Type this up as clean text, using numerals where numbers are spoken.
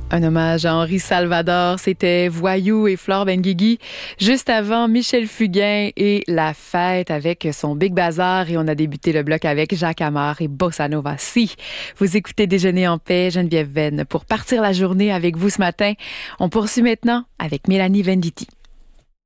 Un hommage à Henri Salvador, c'était Voyou et Flore Benguigui. Juste avant, Michel Fugain et La Fête avec son Big Bazar. Et on a débuté le bloc avec Jacques Amar et Bossa Nova. Si vous écoutez Déjeuner en paix, Geneviève Venn, pour partir la journée avec vous ce matin. On poursuit maintenant avec Mélanie Venditti.